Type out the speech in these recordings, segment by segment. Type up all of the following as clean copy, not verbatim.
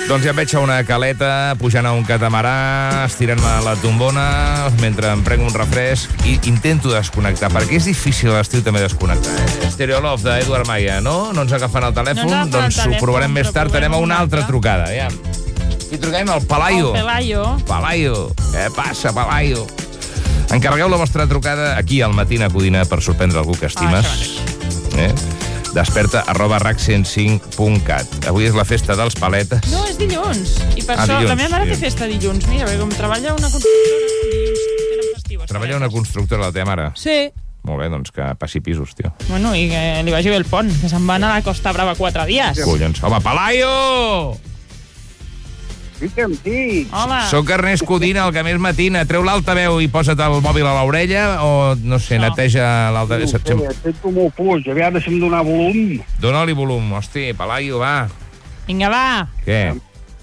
Doncs ja em veig a una caleta, pujant a un catamarà, estirant-me la tombona, mentre em prenc un refresc i intento desconnectar, perquè és difícil a l'estiu també desconnectar. Stereo Love d'Eduard Maia, no? No ens agafen el telèfon? Doncs ho provarem més tard. Tenem una altra trucada, ja. I truquem al Pelayo. El Pelayo. Pelayo. Què passa, Pelayo? Encarregueu la vostra trucada aquí al Matina Codina per sorprendre algú que estimes. Desperta@rac105.cat. Avui és la festa dels paletes. No, és dilluns. I per això dilluns, la meva mare té festa dilluns. Mira, perquè com treballa una constructora, dilluns tenen festives. Treballa una constructora, la teva mare? Sí. Molt bé, doncs que passi pisos, tio. Bueno, i que li vagi bé el pont, que se'n van a la Costa Brava 4 dies. Collons. Home, Pelayo! Digue'm, sí. Hola. Soc Ernest Codina, el que més matina. Treu l'altaveu i posa't el mòbil a l'orella o, no sé, neteja l'altaveu. Sento molt fluix. Aviam, deixa'm donar volum. Dóna-li volum. Hosti, Pelayo, va. Vinga, va. Què?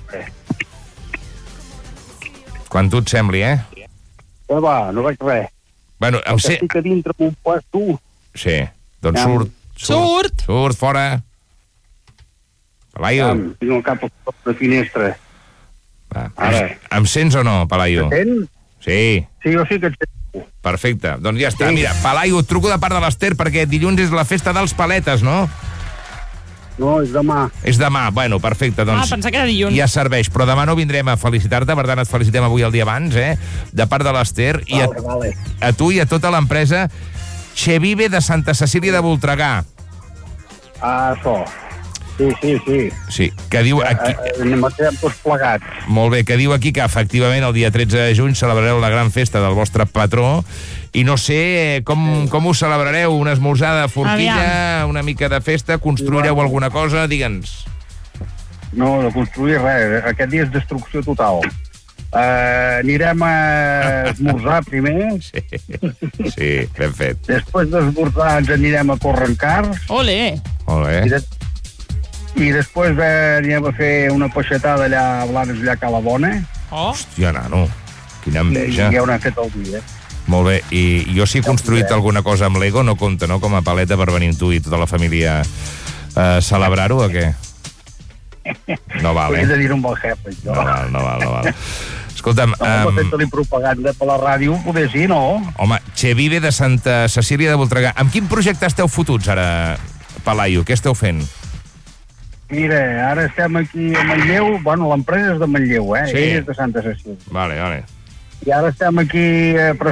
Quan tu et sembli, Va, no veig res. Bueno, Que estic a dintre d'un pas, tu. Sí, doncs Surt. Surt, fora. Pelayo. Tinc el cap a la finestra. Va. Ara. Em sents o no, Pelayo? Sents? Sí. Sí, jo sí que et sento. Perfecte. Doncs ja està. Sí. Mira, Pelayo, et truco de part de l'Ester perquè dilluns és la festa dels paletes, no? No, és demà. És demà. Bueno, perfecte. Doncs Pensava que era dilluns. ja serveix. Però demà no vindrem a felicitar-te, per tant et felicitem avui el dia abans, de part de l'Ester. I Vale. a tu i a tota l'empresa Chevive de Santa Cecília de Voltregà. Ah, això. Sí. Sí, que diu aquí... Anem a ser tots plegats. Molt bé, que diu aquí que efectivament el dia 13 de juny celebrareu la gran festa del vostre patró i no sé com ho celebrareu, una esmorzada, forquilla, una mica de festa, construireu alguna cosa, digue'ns. No, de construir res. Aquest dia és destrucció total. Anirem a esmorzar primer. Sí, ben fet. Després d'esmorzar ens anirem a córrer en cars. Ole. Molt bé. I després anirem a fer una peixetada allà a Blanes, allà a Calabona. Hòstia, nano, quina enveja. I ja ho hem fet el dia. Molt bé, i jo si he construït alguna cosa amb Lego no compta, no?, com a paleta per venir amb tu i tota la família a celebrar-ho o què? No val, He de dir un bon jefe, això. No val. Escolta'm... No, fent-li propaganda per la ràdio, poder sí, no? Home, Chevive de Santa Cecília de Voltregà. Amb quin projecte esteu fotuts ara, Pelayo? Què esteu fent? Mira, ara estem aquí a Manlleu. Bueno, l'empresa és de Manlleu, Sí. Ell és de Santa Cecília. Vale. I ara estem aquí